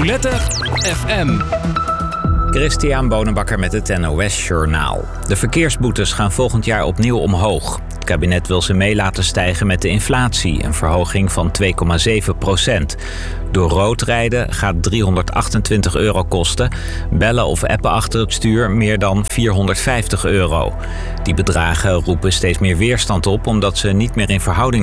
Roulette FM. Christian Bonenbakker met het NOS Journaal. De verkeersboetes gaan volgend jaar opnieuw omhoog. Het kabinet wil ze mee laten stijgen met de inflatie, een verhoging van 2,7%. Door rood rijden gaat €328 kosten. Bellen of appen achter het stuur meer dan €450. Die bedragen roepen steeds meer weerstand op omdat ze niet meer in verhouding